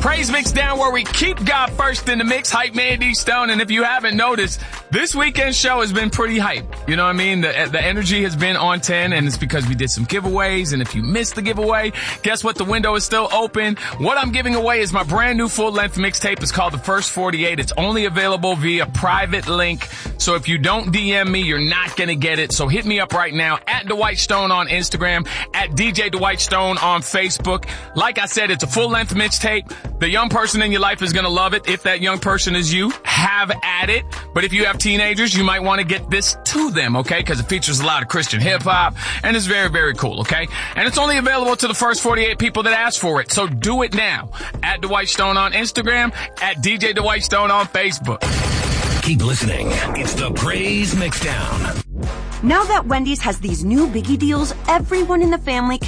Praise Mix Down, where we keep God first in the mix. Hype man D Stone. And if you haven't noticed, this weekend's show has been pretty hype. You know what I mean? The energy has been on 10, and it's because we did some giveaways. And if you missed the giveaway, guess what? The window is still open. What I'm giving away is my brand new full-length mixtape. It's called The First 48. It's only available via private link. So if you don't DM me, you're not going to get it. So hit me up right now at Dwight Stone on Instagram, at DJ Dwight Stone on Facebook. Like I said, it's a full-length mixtape. The young person in your life is going to love it. If that young person is you, have at it. But if you have teenagers, you might want to get this to them, okay? Because it features a lot of Christian hip-hop, and it's very, very cool, okay? And it's only available to the first 48 people that ask for it. So do it now. At Dwight Stone on Instagram, at DJ Dwight Stone on Facebook. Keep listening. It's the Praise Mixdown. Now that Wendy's has these new Biggie deals, everyone in the family can